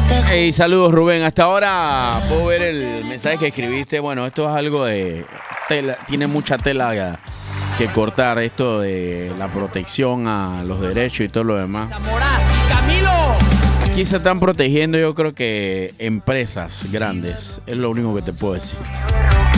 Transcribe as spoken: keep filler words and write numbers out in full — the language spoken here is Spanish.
Hey, saludos Rubén. Hasta ahora puedo ver el mensaje que escribiste. Bueno, esto es algo de tela, tiene mucha tela que cortar, esto de la protección a los derechos y todo lo demás. Zamora y Camilo. Aquí se están protegiendo, yo creo que empresas grandes, es lo único que te puedo decir.